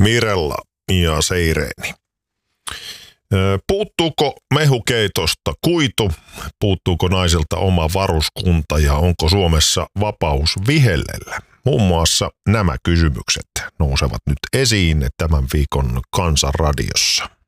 Mirella ja Seireeni. Puuttuuko mehukeitosta kuitu? Puuttuuko naiselta oma varuskunta ja onko Suomessa vapaus vihellellä? Muun muassa nämä kysymykset nousevat nyt esiin tämän viikon Kansan radiossa.